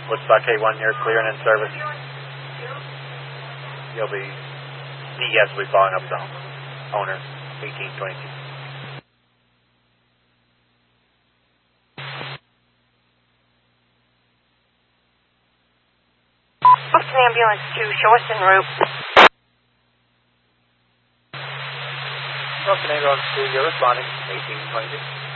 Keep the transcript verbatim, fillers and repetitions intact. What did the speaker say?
Woodstock K one, you're clear and in service. You'll be, D E S will be following up the owner, eighteen twenty-two. Boston Ambulance to show us en route. Boston Ambulance two, you're responding, eighteen twenty-two.